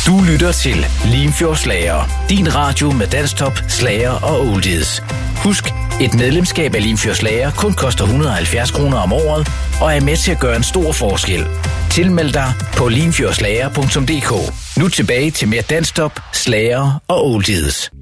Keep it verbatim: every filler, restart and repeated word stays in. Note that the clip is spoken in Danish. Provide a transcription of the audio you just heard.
Du lytter til Limfjords Slager, din radio med danstop, slager og oldies. Husk, et medlemskab af Limfjords Slager kun koster et hundrede og halvfjerds kroner om året, og er med til at gøre en stor forskel. Tilmeld dig på limfjordslager punktum d k. Nu tilbage til mere danstop, slager og oldies.